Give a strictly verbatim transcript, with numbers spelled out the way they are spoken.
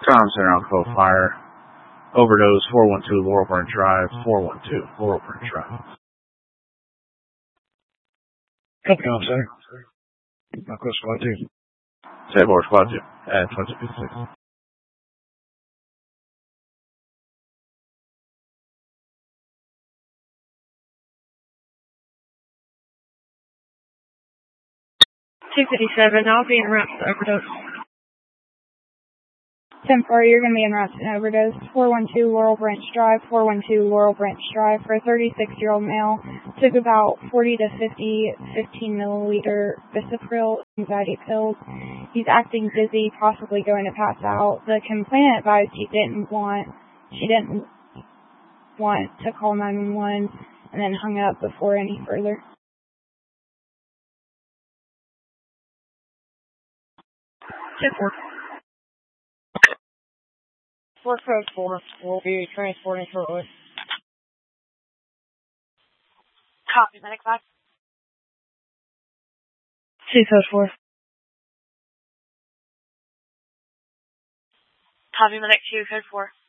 Comm Center Alcohol Fire. Overdose four one two Laurel Burn Drive. four one two Laurel Burn Drive. Comm Center. Northwest Squad two. Say more Squad two. At twenty fifty-six. two fifty-seven, I'll be en route to overdose. ten four, you're going to be en route to overdose. four one two Laurel Branch Drive, four one two Laurel Branch Drive for a thirty-six-year-old male. Took about forty to fifty fifteen milliliter Bisopril anxiety pills. He's acting dizzy, possibly going to pass out. The complainant advised he didn't want, she didn't want to call nine one one and then hung up before any further. ten four. four code four will be transporting shortly. Copy, medic five. two code four. Copy, medic two, code four.